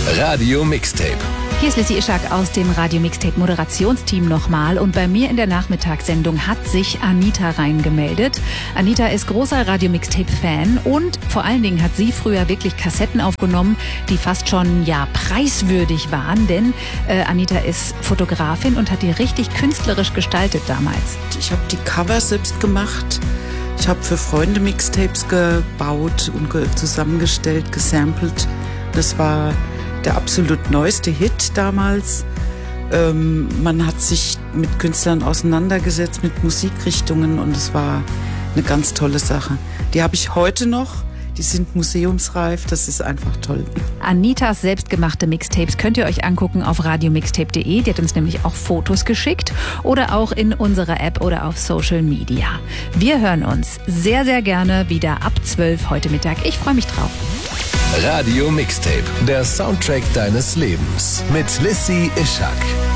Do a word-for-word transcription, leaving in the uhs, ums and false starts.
Radio Mixtape. Hier ist Lissy Ischak aus dem Radio Mixtape Moderationsteam nochmal und bei mir in der Nachmittagssendung hat sich Anita reingemeldet. Anita ist großer Radio Mixtape Fan und vor allen Dingen hat sie früher wirklich Kassetten aufgenommen, die fast schon ja preiswürdig waren, denn äh, Anita ist Fotografin und hat die richtig künstlerisch gestaltet damals. Ich habe die Cover selbst gemacht. Ich habe für Freunde Mixtapes gebaut und ge- zusammengestellt, gesampelt. Das war der absolut neueste Hit damals. Ähm, man hat sich mit Künstlern auseinandergesetzt, mit Musikrichtungen und es war eine ganz tolle Sache. Die habe ich heute noch. Die sind museumsreif, das ist einfach toll. Anitas selbstgemachte Mixtapes könnt ihr euch angucken auf radio mixtape punkt de. Die hat uns nämlich auch Fotos geschickt oder auch in unserer App oder auf Social Media. Wir hören uns sehr, sehr gerne wieder ab zwölf heute Mittag. Ich freue mich drauf. Radio Mixtape, der Soundtrack deines Lebens mit Lissy Ischak.